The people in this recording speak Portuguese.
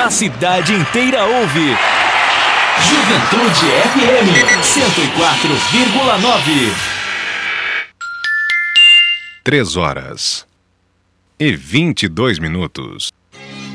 A cidade inteira ouve. Juventude FM 104,9. 3 horas e 22 minutos.